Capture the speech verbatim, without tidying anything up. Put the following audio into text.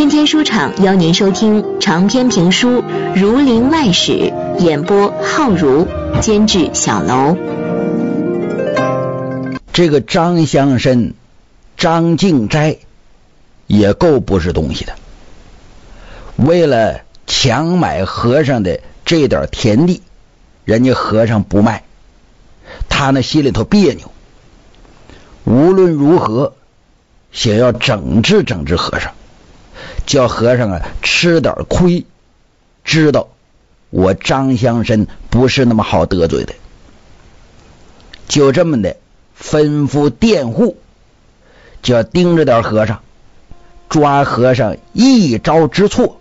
天书场邀您收听长篇评书《儒林外史》，演播浩如，监制小楼。 这个张乡绅张敬斋也够不是东西的，为了强买和尚的这点田地，人家和尚不卖，他那心里头别扭，无论如何想要整治整治和尚，叫和尚啊吃点亏，知道我张乡绅不是那么好得罪的。就这么的吩咐佃户，就要盯着点和尚，抓和尚一招之错